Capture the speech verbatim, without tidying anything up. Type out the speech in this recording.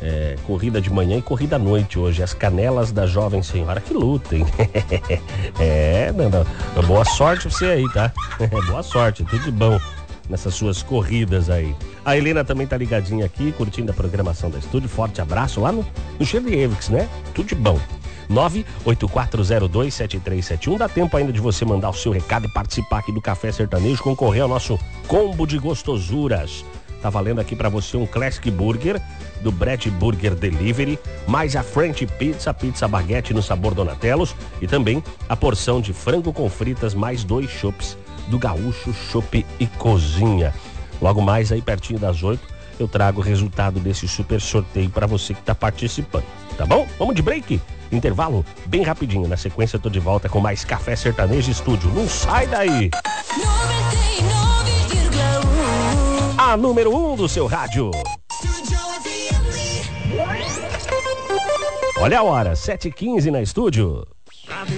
É, corrida de manhã e corrida à noite hoje. As canelas da jovem senhora que lutem. É, não, não. Boa sorte pra você aí, tá? Boa sorte, tudo de bom nessas suas corridas aí. A Helena também tá ligadinha aqui, curtindo a programação da Estúdio. Forte abraço lá no, no Chevrolet, né? Tudo de bom. nove oito quatro zero dois sete três sete um. Dá tempo ainda de você mandar o seu recado e participar aqui do Café Sertanejo, concorrer ao nosso combo de gostosuras. Tá valendo aqui pra você um Classic Burger do Brett Burger Delivery, mais a French Pizza, pizza baguete no sabor Donatellos e também a porção de frango com fritas, mais dois chopps do Gaúcho Chopp e Cozinha. Logo mais aí pertinho das oito eu trago o resultado desse super sorteio pra você que tá participando, tá bom? Vamos de break? Intervalo bem rapidinho. Na sequência eu tô de volta com mais Café Sertanejo Estúdio. Não sai daí! A número um do seu rádio. Olha a hora, sete e quinze na Estúdio.